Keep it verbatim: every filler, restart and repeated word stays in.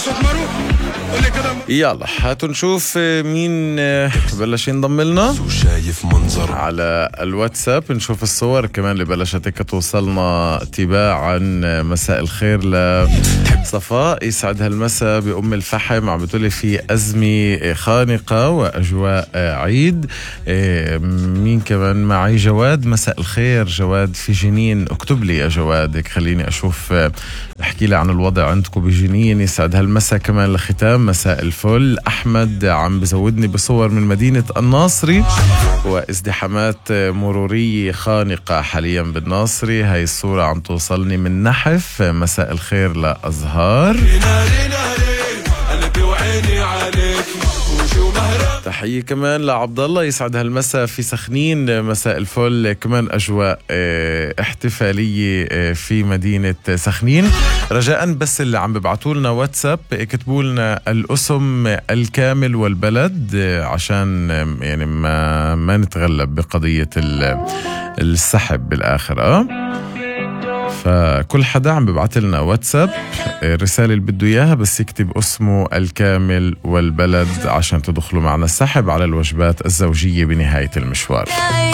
يلا هاتوا نشوف مين بلش ينضم لنا على الواتساب. نشوف الصور كمان اللي بلشت هيك توصلنا تباعا. مساء الخير لصفاء، يسعد هالمساء بأم الفحم، عم بتقولي في أزمة خانقة وأجواء عيد. مين كمان معي؟ جواد، مساء الخير جواد في جنين، اكتب لي يا جواد هيك خليني أشوف، احكي لي عن الوضع عندكم بجنين. يسعد هالمساء كمان لختام مساء الفل. أحمد عم بزودني بصور من مدينة الناصري وازدحامات مرورية خانقة حاليا بالناصري. هاي الصورة عم توصلني من نحف. مساء الخير لأزهار، تحية كمان لعبد الله، يسعد هالمساء في سخنين. مساء الفل كمان أجواء احتفالية في مدينة سخنين. رجاء بس اللي عم ببعتوا لنا واتساب اكتبوا لنا الاسم الكامل والبلد عشان يعني ما ما نتغلب بقضية السحب بالآخر. اه فكل حدا عم ببعث لنا واتساب رسالة اللي بده إياها بس يكتب اسمه الكامل والبلد عشان تدخلوا معنا السحب على الوجبات الزوجية بنهاية المشوار.